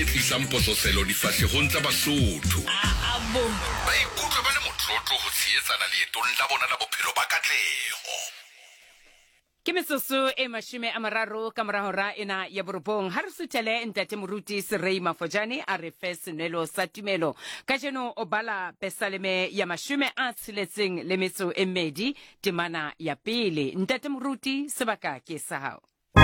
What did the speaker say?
Isamposo selo difahlehong tsa Basotho. Abo. Ba ikutlwa ba le motlotlo ho tshehetsana leetong la bona la bophelo ba katleho. Ke metsotso e 30 ka mora hora ena ya borobong ha re suthele ntate moruti Serei Mafojane a re fe senelo sa tumelo ka jeno o bala pesaleme ya 62 temana ya pele. Ntate moruti sebaka ke sa hao.